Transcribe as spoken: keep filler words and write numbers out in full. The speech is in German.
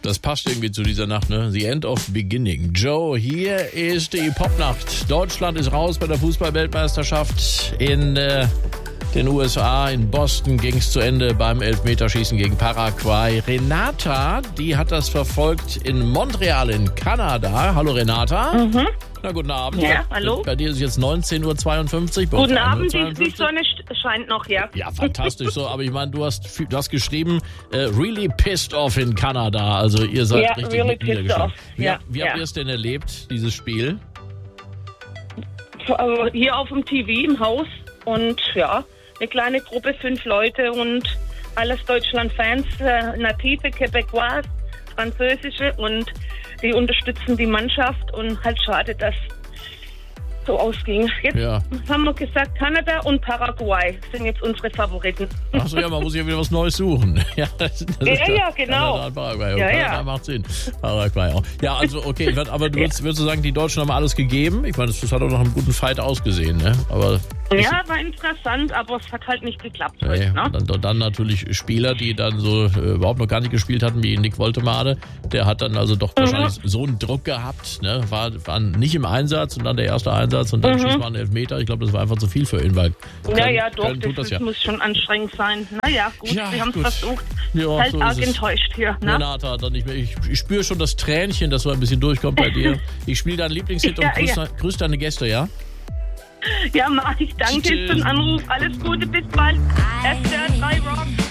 Das passt irgendwie zu dieser Nacht, ne? The End of Beginning. Joe, hier ist die Popnacht. Deutschland ist raus bei der Fußball-Weltmeisterschaft in äh, den U S A. In Boston ging es zu Ende beim Elfmeterschießen gegen Paraguay. Renata, die hat das verfolgt in Montreal in Kanada. Hallo Renata. Mhm. Na, guten Abend. Ja, hallo. Bei dir ist es jetzt neunzehn Uhr zweiundfünfzig. Guten Abend, die, die Sonne scheint noch, ja. Ja, fantastisch so. Aber ich meine, du hast, du hast geschrieben, uh, really pissed off in Kanada. Also ihr seid ja, richtig really pissed off. Wie, ja, wie ja. habt ihr es denn erlebt, dieses Spiel? Also hier auf dem T V im Haus und ja, eine kleine Gruppe, fünf Leute und alles Deutschland-Fans, äh, Native, Quebecois, Französische und die unterstützen die Mannschaft und halt schade, dass so ausging. Jetzt Ja. haben wir gesagt, Kanada und Paraguay sind jetzt unsere Favoriten. Achso, ja, man muss ja wieder was Neues suchen. Ja, das, das Ja, ist ja, genau. Kanada und Paraguay. Und Ja, Kanada ja. macht Sinn. Paraguay auch. Ja, also okay, aber du würdest, würdest du sagen, die Deutschen haben alles gegeben? Ich meine, das hat auch noch einen guten Fight ausgesehen, ne? Aber Ja, war interessant, aber es hat halt nicht geklappt. nee, Heute, ne? dann, dann natürlich Spieler, die dann so äh, überhaupt noch gar nicht gespielt hatten, wie Nick Woltemade. Der hat dann also doch wahrscheinlich so einen Druck gehabt, ne? War, war nicht im Einsatz und dann der erste Einsatz und dann Mhm. schießt man einen Elfmeter. Ich glaube, das war einfach zu viel für ihn, weil Ja, Köln- ja, doch, Köln tut das, das ja. muss schon anstrengend sein. Naja, gut, Ja, wir haben es gut. versucht. Ja, halt so arg ist es. enttäuscht hier. Ne? Renata, dann nicht mehr. Ich, ich spüre schon das Tränchen, das so ein bisschen durchkommt bei dir. Ich spiele deinen Lieblingshit Ja, und grüß, ja. grüß deine Gäste, ja? Ja, mach ich. Danke Tschüss. für den Anruf. Alles Gute, bis bald. S R drei Rock.